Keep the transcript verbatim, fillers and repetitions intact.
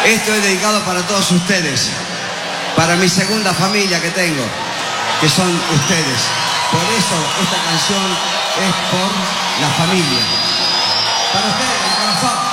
Esto es dedicado para todos ustedes, para mi segunda familia que tengo, que son ustedes. Por eso esta canción es por la familia. Para ustedes, de corazón.